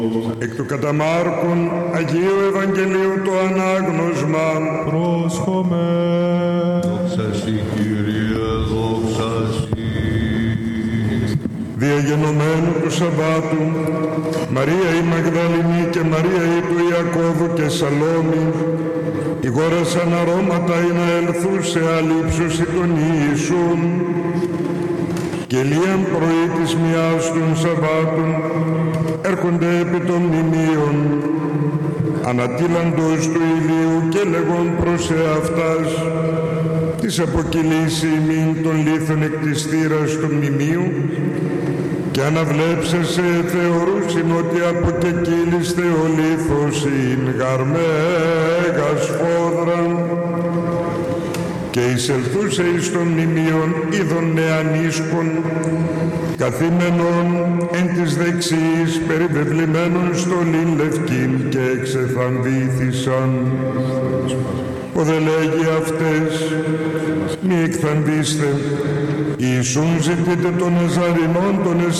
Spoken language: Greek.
Εκ του κατά Μάρκον Αγίου Ευαγγελίου το ανάγνωσμα. Πρόσχομαι. Δόξα σοι, Κύριε, δόξα σοι. Διαγενωμένου του Σαββάτου, Μαρία η Μαγδαληνή και Μαρία η του Ιακώβου και Σαλόμη, ηγόρασαν αρώματα ή να ελθούσε αλήψωση των Ιησούν. Και λίαν πρωί της μιας των Σαββάτων έρχονται επί των μνημείων, ανατίλαντος του ηλίου και λέγον προς εαυτάς, της αποκυλήσει ημίν των λίθων εκ της θύρας του μνημείου, και αναβλέψεσαι θεωρούσιν ότι αποκεκύλιστε ο λίθος ειν γαρμέγα σφόδρα. Και εισελθούσε εις των μνημείων είδων νεανίσκων, καθήμενων εν της δεξιής περιβεβλημένων στολήν λευκήν, και εξεθανδήθησαν. Ο δε λέγει αυτές, μη εκθανδίστε, Ιησούν ζητείτε των Ναζαρηνών των